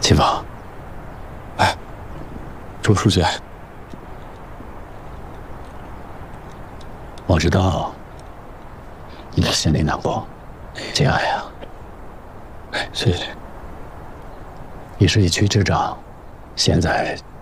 齐峰， 哎，周书记， 我知道你的心里难过，节哀呀。 哎，谢谢。 你是一区之长，现在